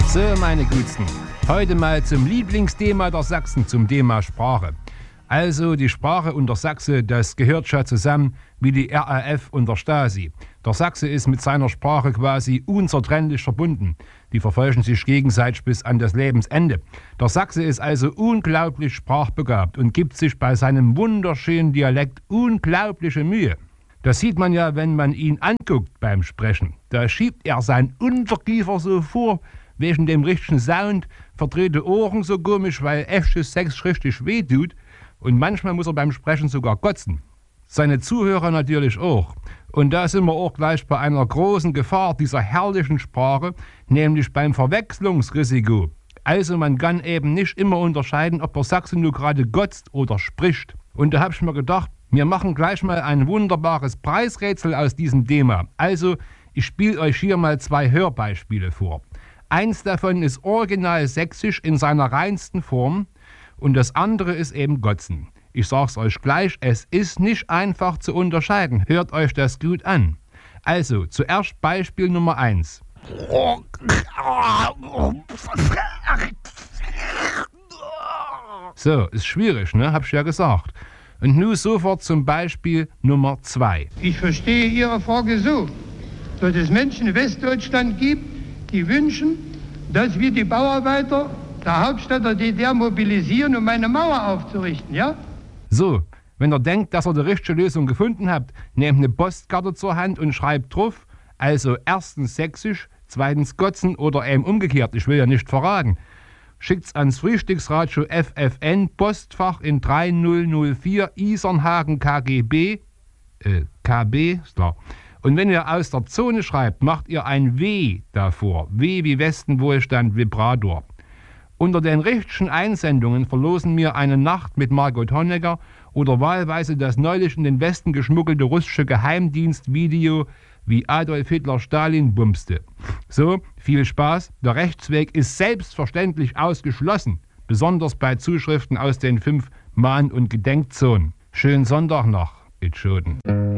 So, meine Gutsten, heute mal zum Lieblingsthema der Sachsen, zum Thema Sprache. Also die Sprache und der Sachse, das gehört schon zusammen wie die RAF und der Stasi. Der Sachse ist mit seiner Sprache quasi unzertrennlich verbunden. Die verfolgen sich gegenseitig bis an das Lebensende. Der Sachse ist also unglaublich sprachbegabt und gibt sich bei seinem wunderschönen Dialekt unglaubliche Mühe. Das sieht man ja, wenn man ihn anguckt beim Sprechen. Da schiebt er sein Unterkiefer so vor, wegen dem richtigen Sound, verdreht die Ohren so komisch, weil echtes Sex richtig weh tut. Und manchmal muss er beim Sprechen sogar kotzen. Seine Zuhörer natürlich auch. Und da sind wir auch gleich bei einer großen Gefahr dieser herrlichen Sprache, nämlich beim Verwechslungsrisiko. Also man kann eben nicht immer unterscheiden, ob der Sachse nur gerade gotzt oder spricht. Und da habe ich mir gedacht, wir machen gleich mal ein wunderbares Preisrätsel aus diesem Thema. Also ich spiele euch hier mal 2 Hörbeispiele vor. Eins davon ist original sächsisch in seiner reinsten Form und das andere ist eben Gotzen. Ich sag's euch gleich, es ist nicht einfach zu unterscheiden. Hört euch das gut an. Also, zuerst Beispiel Nummer 1. So, ist schwierig, ne? Hab ich ja gesagt. Und nun sofort zum Beispiel Nummer 2. Ich verstehe Ihre Frage so, dass es Menschen in Westdeutschland gibt, die wünschen, dass wir die Bauarbeiter der Hauptstadt der DDR mobilisieren, um eine Mauer aufzurichten, ja? So, wenn ihr denkt, dass ihr die richtige Lösung gefunden habt, nehmt eine Postkarte zur Hand und schreibt drauf, also erstens sächsisch, zweitens Gotzen oder eben umgekehrt, ich will ja nicht verraten. Schickt's ans Frühstücksradio FFN, Postfach in 3004 Isernhagen KGB, KB, ist klar. Und wenn ihr aus der Zone schreibt, macht ihr ein W davor. W wie Westenwohlstand Vibrator. Unter den richtigen Einsendungen verlosen wir eine Nacht mit Margot Honecker oder wahlweise das neulich in den Westen geschmuggelte russische Geheimdienstvideo, wie Adolf Hitler Stalin bumste. So, viel Spaß. Der Rechtsweg ist selbstverständlich ausgeschlossen. Besonders bei Zuschriften aus den 5 Mahn- und Gedenkzonen. Schönen Sonntag noch, Idioten.